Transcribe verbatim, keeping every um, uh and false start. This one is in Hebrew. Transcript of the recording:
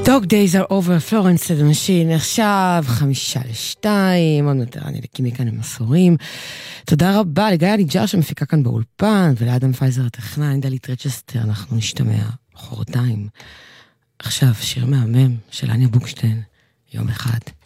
Dog days are over, פלורנס and the machine, עכשיו חמישה לשתיים, עוד יותר אני לקימי כאן עם מסורים. תודה רבה לגיא אליג'ר שמפיקה כאן באולפן, ולאדם פייזר הטכנאי, דלית רצ'סטר, אנחנו נשתמע חורתיים. עכשיו שיר מהמם של אניה בוקשטיין, יום אחד.